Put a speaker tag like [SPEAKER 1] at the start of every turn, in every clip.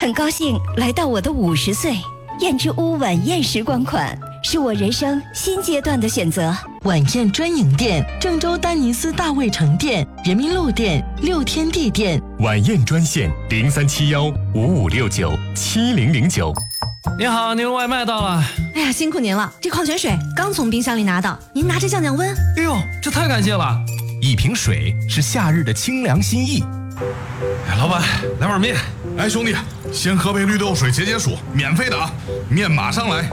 [SPEAKER 1] 很高兴来到我的50岁，燕之屋晚宴时光款是我人生新阶段的选择。
[SPEAKER 2] 晚宴专营店：郑州丹尼斯大卫城店、人民路店、六天地店。
[SPEAKER 3] 晚宴专线037155697009。
[SPEAKER 4] 您好，您外卖到了。
[SPEAKER 5] 哎呀，辛苦您了，这矿泉水刚从冰箱里拿到，您拿着降降温。
[SPEAKER 4] 哎呦，这太感谢了！
[SPEAKER 3] 一瓶水是夏日的清凉心意。
[SPEAKER 4] 哎，老板，来碗面。
[SPEAKER 6] 哎，兄弟，先喝杯绿豆水解解暑，免费的啊，面马上来。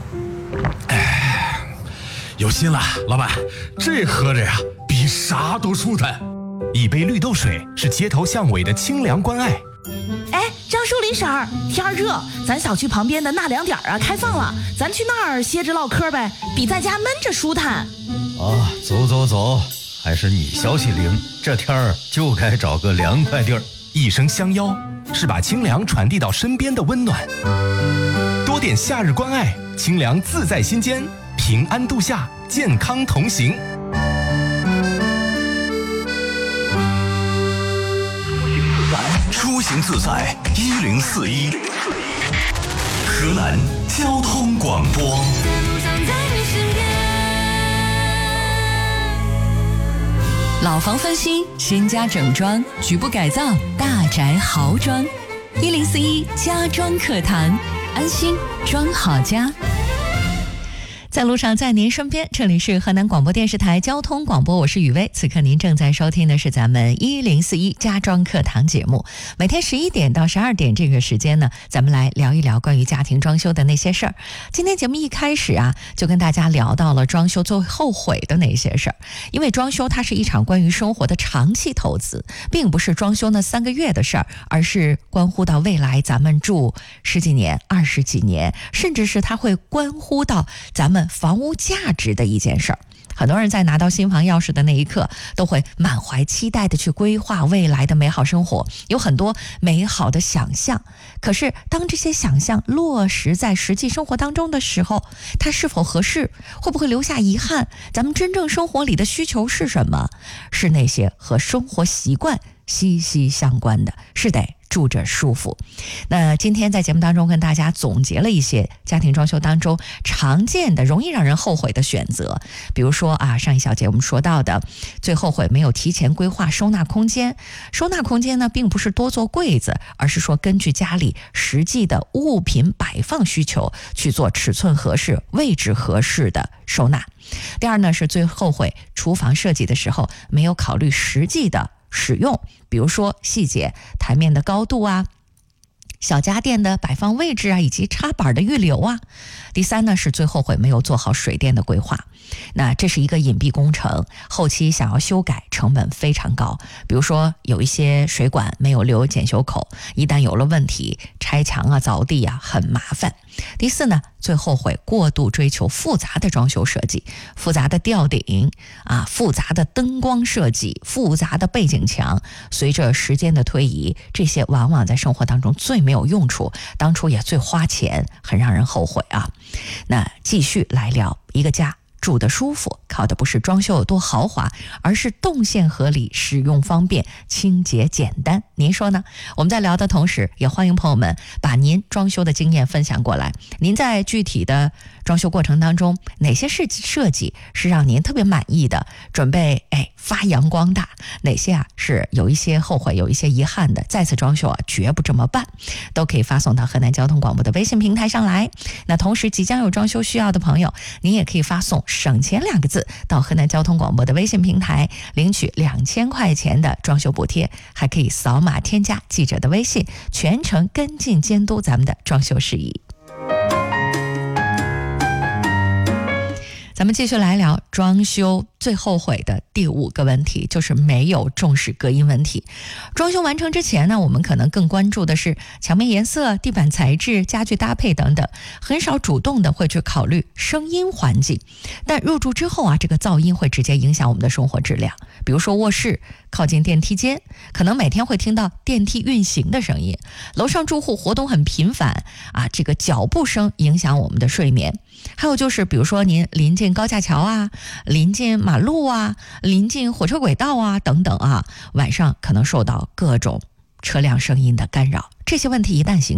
[SPEAKER 6] 哎，有心了，老板，这喝着呀，比啥都舒坦。
[SPEAKER 3] 一杯绿豆水是街头巷尾的清凉关爱。
[SPEAKER 5] 哎，张淑林婶儿，天热，咱小区旁边的纳凉点啊开放了，咱去那儿歇着唠嗑呗，比在家闷着舒坦。
[SPEAKER 7] 啊，走走走，还是你消息灵，这天儿就该找个凉快地儿。
[SPEAKER 3] 一声相邀，是把清凉传递到身边的温暖。多点夏日关爱，清凉自在心间，平安度夏，健康同行。
[SPEAKER 8] 出行自在1041，河南交通广播。
[SPEAKER 9] 老房翻新，新家整装，局部改造，大宅豪装。1041家装课堂，安心装好家。在路上，在您身边，这里是河南广播电视台交通广播，我是雨薇。此刻您正在收听的是咱们1041家装课堂节目。每天11点到12点这个时间呢，咱们来聊一聊关于家庭装修的那些事儿。今天节目一开始啊，就跟大家聊到了装修最后悔的那些事儿。因为装修它是一场关于生活的长期投资，并不是装修那3个月的事儿，而是关乎到未来咱们住10几年、20几年，甚至是它会关乎到咱们房屋价值的一件事儿。很多人在拿到新房钥匙的那一刻，都会满怀期待的去规划未来的美好生活，有很多美好的想象。可是当这些想象落实在实际生活当中的时候，它是否合适？会不会留下遗憾？咱们真正生活里的需求是什么？是那些和生活习惯息息相关的，是得住着舒服。那今天在节目当中跟大家总结了一些家庭装修当中常见的容易让人后悔的选择。比如说啊，上一小节我们说到的最后悔没有提前规划收纳空间。收纳空间呢，并不是多做柜子，而是说根据家里实际的物品摆放需求去做尺寸合适、位置合适的收纳。第二呢，是最后悔厨房设计的时候没有考虑实际的使用，比如说细节，台面的高度啊，小家电的摆放位置啊，以及插板的预留啊。第三呢，是最后悔没有做好水电的规划。那这是一个隐蔽工程，后期想要修改成本非常高。比如说有一些水管没有留检修口，一旦有了问题，拆墙啊、凿地啊很麻烦。第四呢，最后悔过度追求复杂的装修设计，复杂的吊顶啊，复杂的灯光设计，复杂的背景墙。随着时间的推移，这些往往在生活当中最没有用处，当初也最花钱，很让人后悔啊。那继续来聊一个家住得舒服，靠的不是装修有多豪华，而是动线合理、使用方便、清洁简单。您说呢？我们在聊的同时，也欢迎朋友们把您装修的经验分享过来。您在具体的装修过程当中，哪些设计是让您特别满意的，准备发扬光大？哪些啊是有一些后悔、有一些遗憾的？再次装修啊，绝不这么办，都可以发送到河南交通广播的微信平台上来。那同时，即将有装修需要的朋友，您也可以发送省钱2个字到河南交通广播的微信平台，领取2000块钱的装修补贴，还可以扫码添加记者的微信，全程跟进监督咱们的装修事宜。咱们继续来聊装修最后悔的第5个问题，就是没有重视隔音问题。装修完成之前呢，我们可能更关注的是墙面颜色、地板材质、家具搭配等等，很少主动的会去考虑声音环境。但入住之后啊，这个噪音会直接影响我们的生活质量。比如说卧室靠近电梯间，可能每天会听到电梯运行的声音；楼上住户活动很频繁啊，这个脚步声影响我们的睡眠。还有就是比如说您临近高架桥啊，临近马路啊，临近火车轨道啊等等啊，晚上可能受到各种车辆声音的干扰。这些问题一旦形